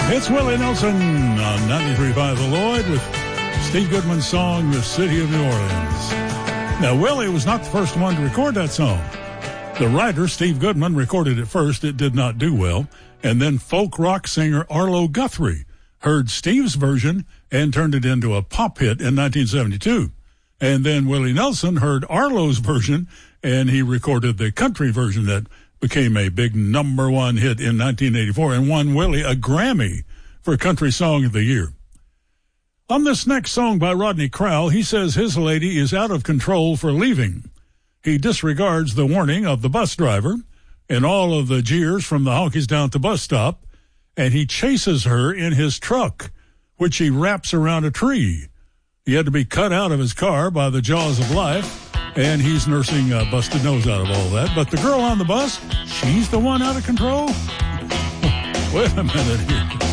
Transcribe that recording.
It's Willie Nelson on 93.5 The Lloyd with Steve Goodman's song, The City of New Orleans. Now, Willie was not the first one to record that song. The writer, Steve Goodman, recorded it first. It did not do well. And then folk rock singer Arlo Guthrie heard Steve's version and turned it into a pop hit in 1972. And then Willie Nelson heard Arlo's version, and he recorded the country version that became a big number one hit in 1984 and won Willie a Grammy for Country Song of the Year. On this next song by Rodney Crowell, he says his lady is out of control for leaving. He disregards the warning of the bus driver and all of the jeers from the honkies down at the bus stop, and he chases her in his truck, which he wraps around a tree. He had to be cut out of his car by the jaws of life, and he's nursing a busted nose out of all that. But the girl on the bus, she's the one out of control? Wait a minute here.